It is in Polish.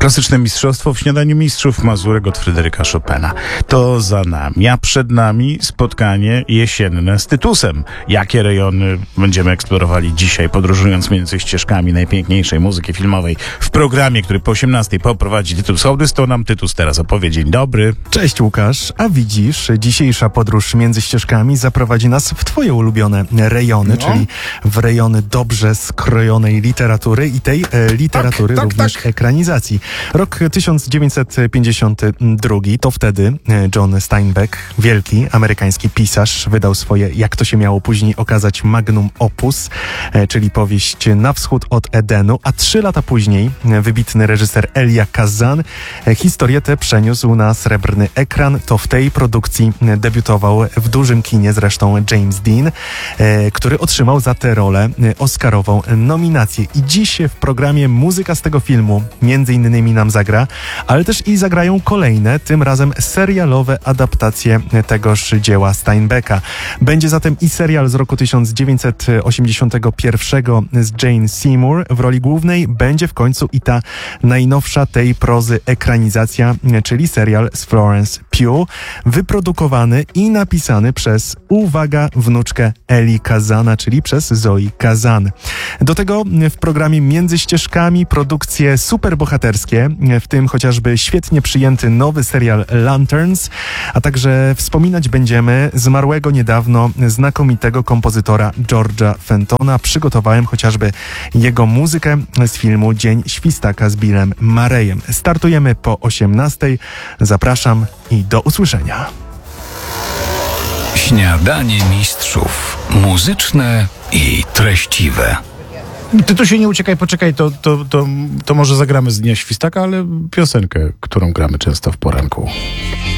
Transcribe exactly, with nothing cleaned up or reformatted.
Klasyczne mistrzostwo w śniadaniu mistrzów Mazurek od Fryderyka Chopina. To za nami, a przed nami spotkanie jesienne z Tytusem. Jakie rejony będziemy eksplorowali dzisiaj, podróżując między ścieżkami najpiękniejszej muzyki filmowej w programie, który po osiemnastej poprowadzi Tytus Hołdys, to nam Tytus teraz opowie. Dzień dobry. Cześć Łukasz, a widzisz, dzisiejsza podróż między ścieżkami zaprowadzi nas w twoje ulubione rejony, no. czyli w rejony dobrze skrojonej literatury i tej e, literatury tak, tak, również tak. ekranizacji. Rok tysiąc dziewięćset pięćdziesiąty drugi, to wtedy John Steinbeck, wielki amerykański pisarz, wydał swoje, jak to się miało później okazać, magnum opus, e, czyli powieść Na wschód od Edenu, a trzy lata później e, wybitny reżyser Elia Kazan e, historię tę przeniósł na srebrny ekran. To w tej produkcji e, debiutował w dużym kinie zresztą James Dean, e, który otrzymał za tę rolę e, oscarową nominację. I dziś w programie muzyka z tego filmu między innymi nam zagra, ale też i zagrają kolejne, tym razem serialowe adaptacje tegoż dzieła Steinbecka. Będzie zatem i serial z roku tysiąc dziewięćset osiemdziesiątego pierwszego z Jane Seymour w roli głównej, będzie w końcu i ta najnowsza tej prozy ekranizacja, czyli serial z Florence Pugh, wyprodukowany i napisany przez, uwaga, wnuczkę Eli Kazana, czyli przez Zoe Kazan. Do tego w programie Między ścieżkami produkcje superbohaterskie, w tym chociażby świetnie przyjęty nowy serial Lanterns, a także wspominać będziemy zmarłego niedawno znakomitego kompozytora George'a Fentona. Przygotowałem chociażby jego muzykę z filmu Dzień Świstaka z Billem Murrayem. Startujemy po osiemnastej. Zapraszam i do usłyszenia. Śniadanie mistrzów. Muzyczne i treściwe. Ty tu się nie uciekaj, poczekaj, to, to, to, to może zagramy z Dnia Świstaka, ale piosenkę, którą gramy często w poranku.